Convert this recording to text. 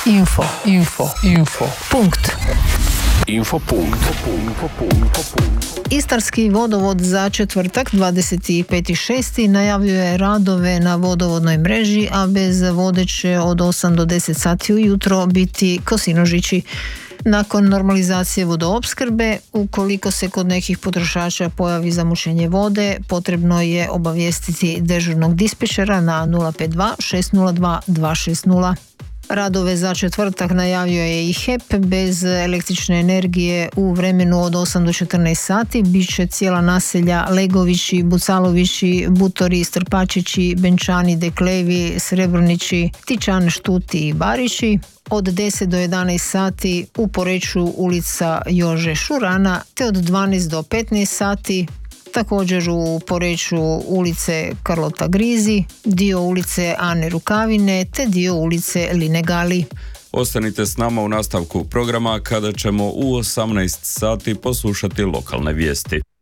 Info. Punkt. Istarski vodovod za četvrtak 25.6. najavljuje radove na vodovodnoj mreži, a bez vode će od 8 do 10 sati ujutro biti Kosinožići. Nakon normalizacije vodoopskrbe, ukoliko se kod nekih potrošača pojavi zamućenje vode, potrebno je obavijestiti dežurnog dispečera na 052 602 260. Radove za četvrtak najavljuje i HEP. Bez električne energije u vremenu od 8 do 14 sati bit će cijela naselja Legovići, Bucalovići, Butori, Strpačići, Benčani, Deklevi, Srebrnići, Tičan, Štuti i Barići. Od 10 do 11 sati u Poreču ulica Jože Šurana, te od 12 do 15 sati također u Poreču ulice Karlota Grizi, dio ulice Ane Rukavine te dio ulice Line Gali. Ostanite s nama u nastavku programa kada ćemo u 18 sati poslušati lokalne vijesti.